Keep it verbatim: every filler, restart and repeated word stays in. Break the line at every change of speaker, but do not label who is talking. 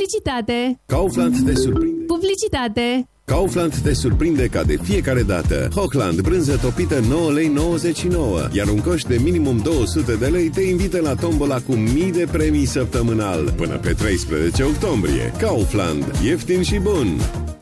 Publicitate.
Kaufland te surprinde.
Publicitate.
Kaufland te surprinde ca de fiecare dată. Hochland, brânză topită nouă lei nouăzeci și nouă, iar un coș de minimum două sute de lei te invită la tombola cu mii de premii săptămânal până pe treisprezece octombrie. Kaufland, ieftin și bun!